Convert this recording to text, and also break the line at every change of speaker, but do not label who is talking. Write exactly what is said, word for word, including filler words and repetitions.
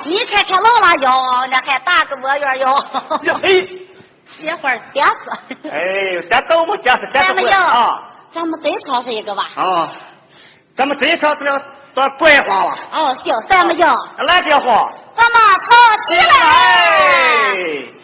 你看看老辣椒，那还大个模样哟。
嘿，
写会儿点子。
哎，这都不点子，
咱们
要啊，
咱们再尝试一个吧。
啊，咱们再尝试了多白话吧。
哦，行，咱们就
来，这话，
咱们唱起来。